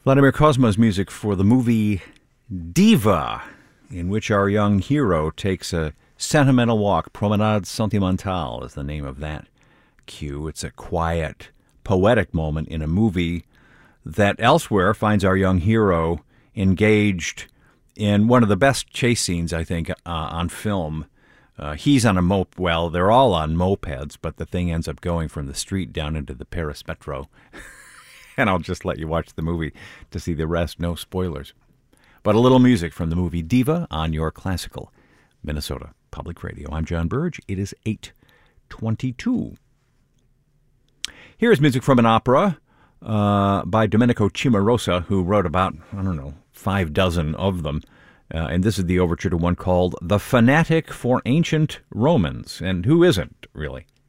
Vladimir Cosma's music for the movie Diva, in which our young hero takes a sentimental walk. Promenade Sentimentale is the name of that cue. It's a quiet, poetic moment in a movie that elsewhere finds our young hero engaged in one of the best chase scenes, I think, on film. He's on a moped. Well, they're all on mopeds, but the thing ends up going from the street down into the Paris Metro. And I'll just let you watch the movie to see the rest. No spoilers. But a little music from the movie Diva on your classical Minnesota Public Radio. I'm John Burge. It is 8:22. Here's music from an opera by Domenico Cimarosa, who wrote about, 5 dozen of them. And this is the overture to one called The Fanatic for Ancient Romans. And who isn't, really?